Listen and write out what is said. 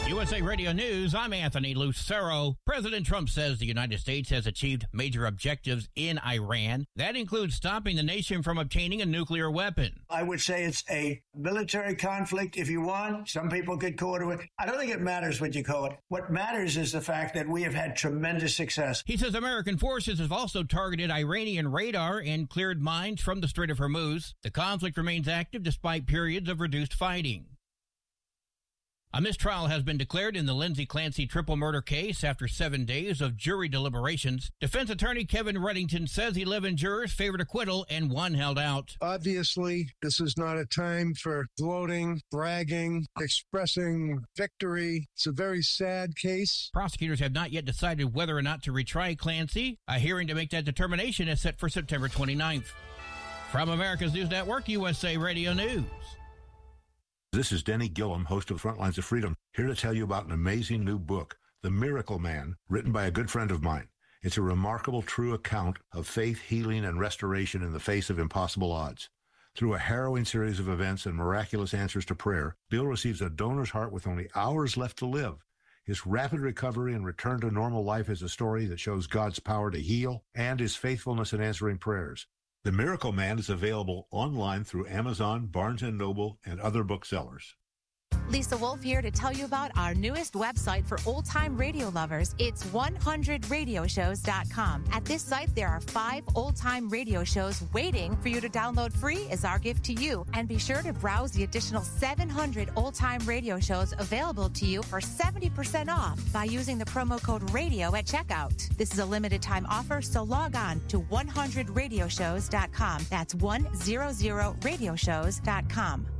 USA Radio News, I'm Anthony Lucero. President Trump says the United States has achieved major objectives in Iran. That includes stopping the nation from obtaining a nuclear weapon. I would say it's a military conflict if you want. Some people could call it. I don't think it matters what you call it. What matters is the fact that we have had tremendous success. He says American forces have also targeted Iranian radar and cleared mines from the Strait of Hormuz. The conflict remains active despite periods of reduced fighting. A mistrial has been declared in the Lindsay Clancy triple murder case after 7 days of jury deliberations. Defense attorney Kevin Reddington says 11 jurors favored acquittal and 1 held out. Obviously, this is not a time for gloating, bragging, expressing victory. It's a very sad case. Prosecutors have not yet decided whether or not to retry Clancy. A hearing to make that determination is set for September 29th. From America's News Network, USA Radio News. This is Denny Gillum, host of Frontlines of Freedom, here to tell you about an amazing new book, The Miracle Man, written by a good friend of mine. It's a remarkable, true account of faith, healing, and restoration in the face of impossible odds. Through a harrowing series of events and miraculous answers to prayer, Bill receives a donor's heart with only hours left to live. His rapid recovery and return to normal life is a story that shows God's power to heal and his faithfulness in answering prayers. The Miracle Man is available online through Amazon, Barnes & Noble, and other booksellers. Lisa Wolf here to tell you about our newest website for old-time radio lovers. It's 100radioshows.com. At this site, there are 5 old-time radio shows waiting for you to download free as our gift to you. And be sure to browse the additional 700 old-time radio shows available to you for 70% off by using the promo code RADIO at checkout. This is a limited-time offer, so log on to 100radioshows.com. That's 100radioshows.com.